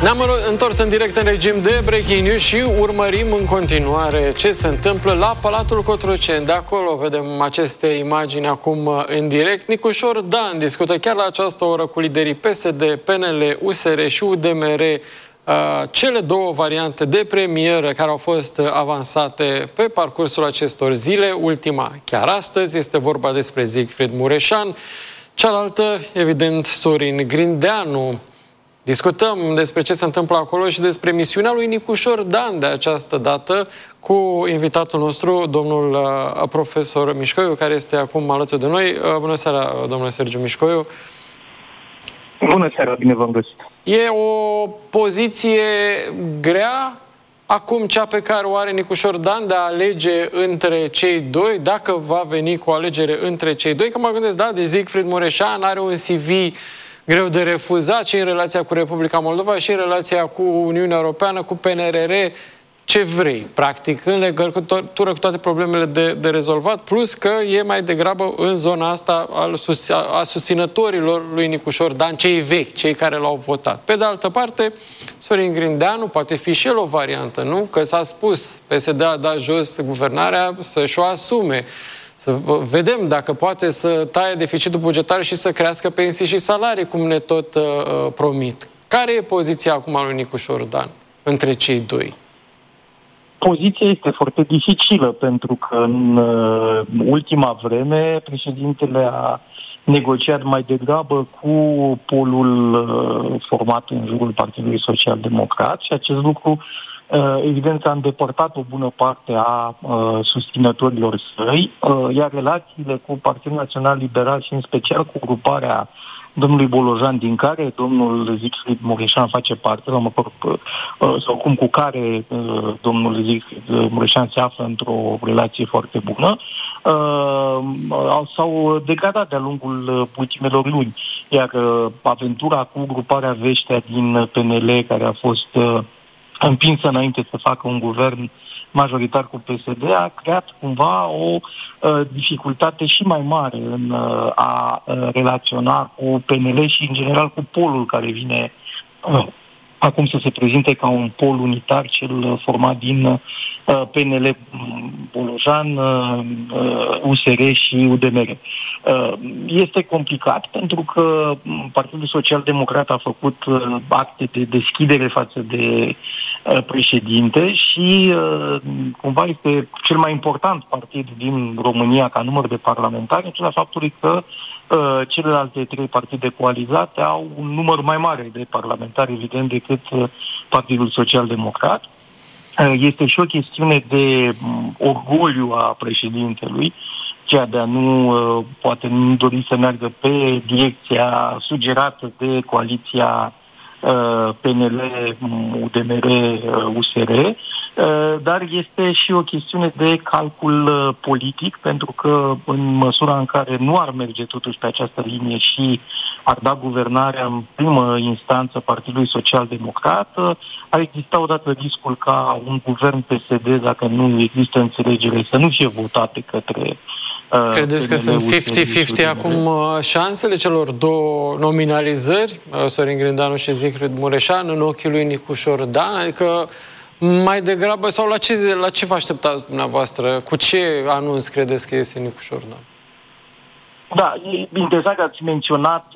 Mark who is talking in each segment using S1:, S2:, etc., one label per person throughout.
S1: Ne-am întors în direct în regim de breaking news și urmărim în continuare ce se întâmplă la Palatul Cotroceni. De acolo vedem aceste imagini acum în direct. Nicușor Dan discută chiar la această oră cu liderii PSD, PNL, USR și UDMR cele două variante de premieră care au fost avansate pe parcursul acestor zile. Ultima chiar astăzi este vorba despre Siegfried Mureșan, cealaltă, evident, Sorin Grindeanu. Discutăm despre ce se întâmplă acolo și despre misiunea lui Nicușor Dan de această dată cu invitatul nostru, domnul profesor Mișcoiu, care este acum alături de noi. Bună seara, domnule Sergiu Mișcoiu.
S2: Bună seara, bine v-am găsit.
S1: E o poziție grea acum cea pe care o are Nicușor Dan de a alege între cei doi, dacă va veni cu o alegere între cei doi, că mă gândesc, da, de Siegfried Mureșan are un CV greu de refuzat și în relația cu Republica Moldova și în relația cu Uniunea Europeană, cu PNRR, ce vrei, practic, în legătură cu toate problemele de rezolvat, plus că e mai degrabă în zona asta a susținătorilor lui Nicușor Dan, cei vechi, cei care l-au votat. Pe de altă parte, Sorin Grindeanu poate fi și el o variantă, nu? Că s-a spus, PSD a dat jos guvernarea să-și o asume. Să vedem dacă poate să taie deficitul bugetar și să crească pensii și salarii, cum ne tot promit. Care e poziția acum a lui Nicușor Dan între cei doi?
S2: Poziția este foarte dificilă, pentru că în ultima vreme președintele a negociat mai degrabă cu polul format în jurul Partidului Social Democrat și acest lucru evident a îndepărtat o bună parte a susținătorilor săi, iar relațiile cu Partidul Național Liberal și în special cu gruparea domnului Bolojan, din care domnul Siegfried Mureșan face parte, sau cum cu care domnul Siegfried Mureșan se află într-o relație foarte bună, s-au degradat de-a lungul ultimelor luni. Iar aventura cu gruparea Veștea din PNL, care a fost împinsă înainte să facă un guvern majoritar cu PSD, a creat cumva o dificultate și mai mare în a relaționa cu PNL și, în general, cu polul care vine acum să se prezinte ca un pol unitar, cel format din PNL, Bolojan, USR și UDMR. Este complicat pentru că Partidul Social Democrat a făcut acte de deschidere față de președinte și cumva este cel mai important partid din România ca număr de parlamentari, în ciuda faptului că celelalte trei partide coalizate au un număr mai mare de parlamentari, evident, decât Partidul Social Democrat. Este și o chestiune de orgoliu a președintelui, ceea de a poate nu dori să meargă pe direcția sugerată de coaliția PNL, UDMR, USR, dar este și o chestiune de calcul politic, pentru că în măsura în care nu ar merge totuși pe această linie și ar da guvernarea în primă instanță Partidului Social Democrat, ar exista odată riscul ca un guvern PSD, dacă nu există înțelegere, să nu fie votat de către
S1: Credeți că sunt 50-50 acum șansele celor două nominalizări, Sorin Grindeanu și Siegfried Mureșan, în ochii lui Nicușor Dan? Adică mai degrabă, sau la ce vă așteptați dumneavoastră? Cu ce anunț credeți că este Nicușor Dan?
S2: Da, e interesant că ați menționat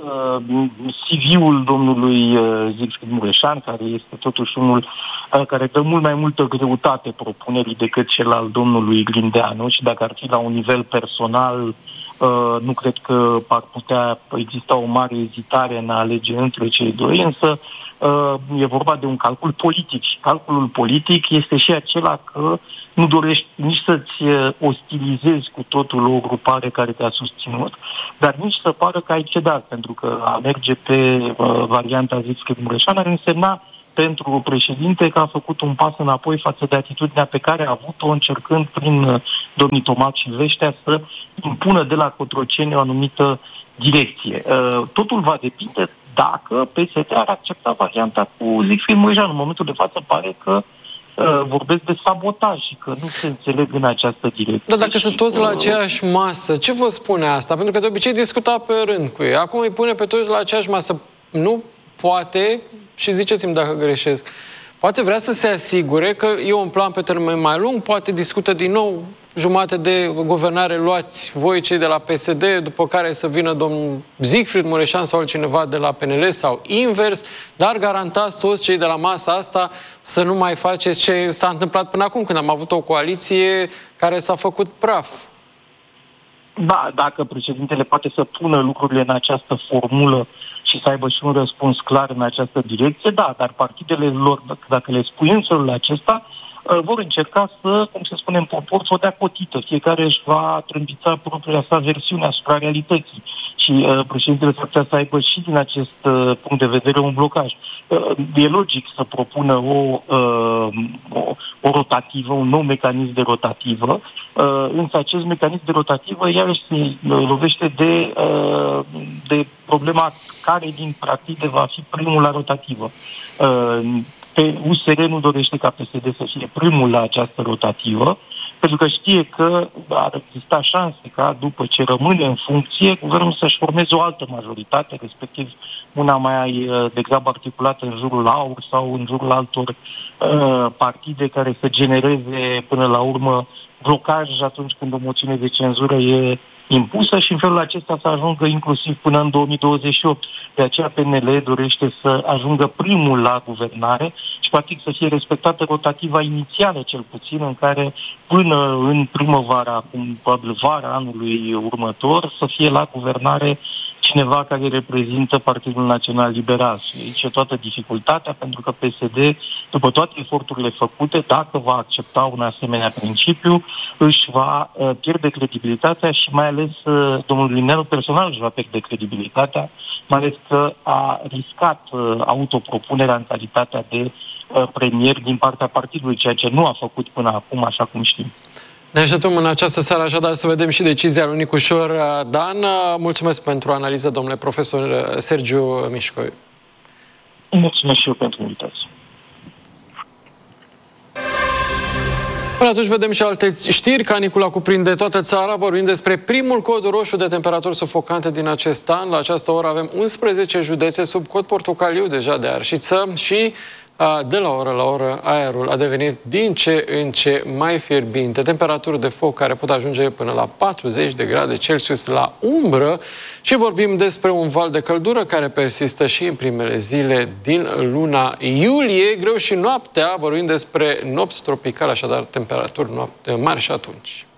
S2: CV-ul domnului Siegfried Mureșan, care este totuși unul care dă mult mai multă greutate propunerii decât cel al domnului Grindeanu și dacă ar fi la un nivel personal, nu cred că ar putea exista o mare ezitare în a alege între cei doi, însă e vorba de un calcul politic și calculul politic este și acela că nu dorești nici să-ți ostilizezi cu totul o grupare care te-a susținut, dar nici să pară că ai cedat, pentru că a merge pe varianta Siegfried Mureșan ar însemna pentru președinte că a făcut un pas înapoi față de atitudinea pe care a avut-o încercând prin domnii Tomac și Veștea să impună de la Cotroceni o anumită direcție. Totul va depinde dacă PSD ar accepta varianta cu Siegfried Mureșan. În momentul de față pare că vorbesc de sabotaj și că nu se înțeleg în această direcție.
S1: Dar dacă sunt toți la aceeași masă, ce vă spune asta? Pentru că de obicei discuta pe rând cu ei. Acum îi pune pe toți la aceeași masă. Nu poate și ziceți-mi dacă greșesc, poate vrea să se asigure că e un plan pe termen mai lung, poate discută din nou jumate de guvernare, luați voi cei de la PSD, după care să vină domnul Siegfried Mureșan sau altcineva de la PNL sau invers, dar garantați toți cei de la masa asta să nu mai faceți ce s-a întâmplat până acum, când am avut o coaliție care s-a făcut praf.
S2: Da, dacă președintele poate să pună lucrurile în această formulă și să aibă și un răspuns clar în această direcție, da, dar partidele lor, dacă le spui în felul acesta, vor încerca să, cum se spune în popor, să o dea cotită. Fiecare își va trâmbița propria sa versiune asupra realității. Și președintele s-ar putea să aibă și din acest punct de vedere un blocaj. E logic să propună o rotativă, un nou mecanism de rotativă, însă acest mecanism de rotativă iarăși se lovește de problema care din partide va fi primul la rotativă. USR nu dorește ca PSD să fie primul la această rotativă, pentru că știe că ar exista șanse ca, după ce rămâne în funcție, guvernul să-și formeze o altă majoritate, respectiv una mai degrabă articulată în jurul AUR sau în jurul altor partide care să genereze până la urmă blocaj atunci când o moțiune de cenzură e impusă și în felul acesta să ajungă inclusiv până în 2028. De aceea PNL dorește să ajungă primul la guvernare și practic să fie respectată rotativa inițială, cel puțin, în care până în primăvara, acum probabil vara anului următor, să fie la guvernare cineva care reprezintă Partidul Național Liberal. Și aici e toată dificultatea, pentru că PSD, după toate eforturile făcute, dacă va accepta un asemenea principiu, își va pierde credibilitatea și mai ales domnul Lineanu personal își va pierde credibilitatea, mai ales că a riscat autopropunerea în calitatea de premier din partea partidului, ceea ce nu a făcut până acum, așa cum știm.
S1: Ne așteptăm în această seară așadar să vedem și decizia lui Nicușor Dan. Mulțumesc pentru analiză, domnule profesor Sergiu Mișcoi.
S2: Mulțumesc și eu pentru invitație.
S1: Până atunci vedem și alte știri. Canicula cuprinde toată țara. Vorbim despre primul cod roșu de temperaturi sufocante din acest an. La această oră avem 11 județe sub cod portocaliu deja de arșiță și de la oră la oră aerul a devenit din ce în ce mai fierbinte. Temperaturi de foc care pot ajunge până la 40 de grade Celsius la umbră și vorbim despre un val de căldură care persistă și în primele zile din luna iulie. Greu și noaptea, vorbim despre nopți tropicale, așadar temperaturi mari și atunci.